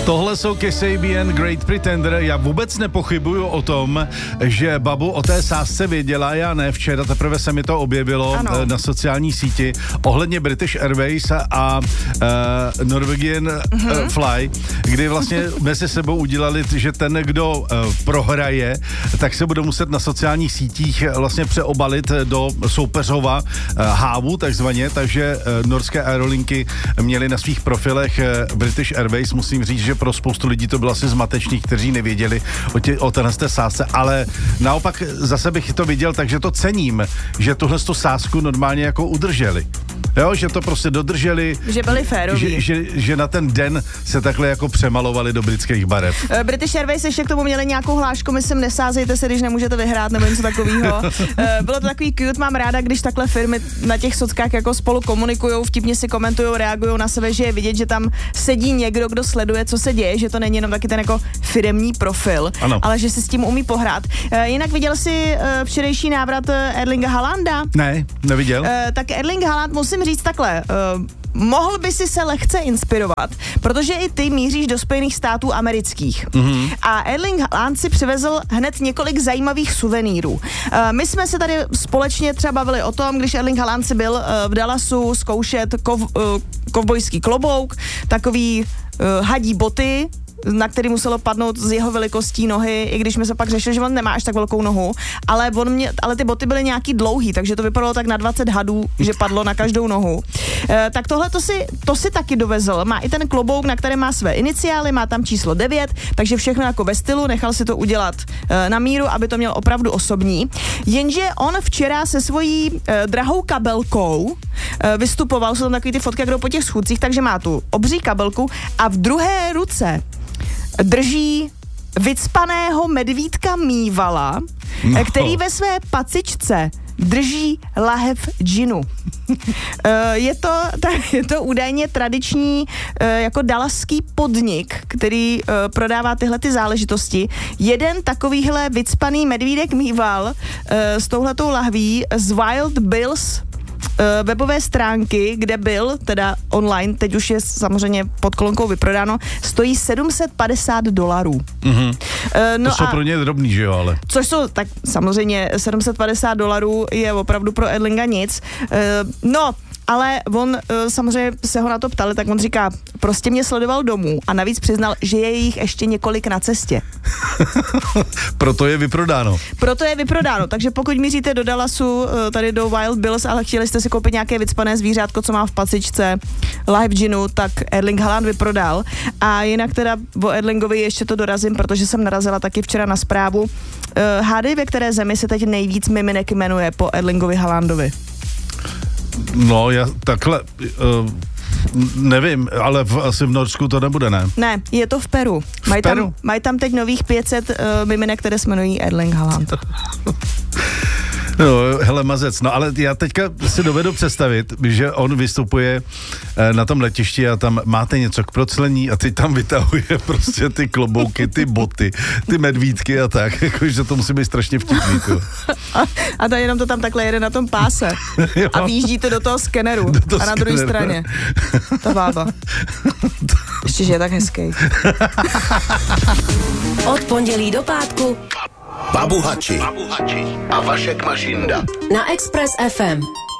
Tohle jsou Kasabian Great Pretender. Já vůbec nepochybuju o tom, že Babu o té sázce věděla, já ne. Včera teprve se mi to objevilo na sociální síti ohledně British Airways a Norwegian Fly, kdy vlastně mezi sebou udělali, že ten, kdo prohraje, tak se bude muset na sociálních sítích vlastně přeobalit do soupeřova hávu, takzvaně, takže norské aerolinky měly na svých profilech British Airways. Musím říct, že pro spoustu lidí to bylo asi zmatečných, kteří nevěděli o téhle sázce, ale naopak zase bych to viděl, takže to cením, že tuhle sázku normálně jako udrželi. Jo, že to prostě dodrželi. Že byli féroví. Že na ten den se takhle jako přemalovali do britských barev. British Airways ještě k tomu měli nějakou hlášku, myslím, nesázejte se, když nemůžete vyhrát, nebo něco takového. Bylo to takový cute, mám ráda, když takhle firmy na těch sockách jako spolu komunikujou, vtipně si komentujou, reagují na sebe, že je vidět, že tam sedí někdo, kdo sleduje, co se děje, že to není jenom taky ten jako firemní profil, ale že si s tím umí pohrát. Jinak viděl jsi včerejší návrat Erlinga Haalanda? Ne, neviděl. Tak Erling Haaland, musím říct takhle, mohl by si se lehce inspirovat, protože i ty míříš do Spojených států amerických. A Erling Haaland si přivezl hned několik zajímavých suvenýrů. My jsme se tady společně třeba bavili o tom, když Erling Haaland si byl v Dallasu zkoušet kovbojský klobouk, takový hadí boty, na který muselo padnout z jeho velikostí nohy, i když jsme se pak řešili, že on nemá až tak velkou nohu, ale ty boty byly nějaký dlouhý, takže to vypadalo tak na 20 hadů, že padlo na každou nohu. Tak tohle to si taky dovezl. Má i ten klobouk, na kterém má své iniciály, má tam číslo 9, takže všechno jako ve stylu, nechal si to udělat na míru, aby to měl opravdu osobní. Jenže on včera se svojí drahou kabelkou vystupoval, jsou tam takový ty fotky, jak jdou po těch schůdcích, takže má tu obří kabelku a v druhé ruce drží vycpaného medvídka Mývala, který ve své pacičce drží lahev džinu. Je to údajně tradiční jako dallasský podnik, který prodává tyhle ty záležitosti. Jeden takovýhle vycpaný medvídek Mýval s touhletou lahví z Wild Bills webové stránky, kde byl, teda online, teď už je samozřejmě pod kolonkou vyprodáno, stojí $750. To jsou pro ně drobný, že jo, ale. Což jsou, tak samozřejmě $750 je opravdu pro Erlinga nic. Ale on samozřejmě se ho na to ptali, tak on říká, prostě mě sledoval domů a navíc přiznal, že je jich ještě několik na cestě. Proto je vyprodáno, takže pokud míříte do Dallasu, tady do Wild Bills, ale chtěli jste si koupit nějaké vycpané zvířátko, co má v pacičce, lahev džinu, tak Erling Haaland vyprodal. A jinak teda o Erlingovi ještě to dorazím, protože jsem narazila taky včera na zprávu. Hádej, ve které zemi se teď nejvíc miminek jmenuje po Erlingovi Haalandovi? No, já takhle, nevím, ale asi v Norsku to nebude, ne? Ne, je to v Peru. Mají tam teď nových 500 miminek, které se jmenují Erling Haaland. No, hele, mazec, no ale já teďka si dovedu představit, že on vystupuje na tom letišti a tam máte něco k proclení a teď tam vytahuje prostě ty klobouky, ty boty, ty medvídky a tak, jakože to musí být strašně vtipný. A to jenom to tam takhle jede na tom páse a vyjíždí to do toho skeneru a na druhé straně ta bába. Ještě, že je tak hezký. Od pondělí do pátku Babu Hači a Vašek Mašinda na Express FM.